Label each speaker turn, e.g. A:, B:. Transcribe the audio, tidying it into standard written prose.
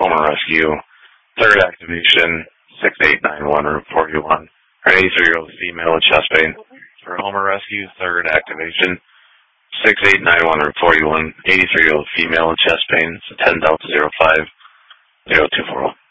A: Homer Rescue, third activation, 6891 Route 41. An 83-year-old female with chest pain. For Homer Rescue, third activation, 6891 Route 41. 83-year-old female with chest pain. 10 Delta 05 0240.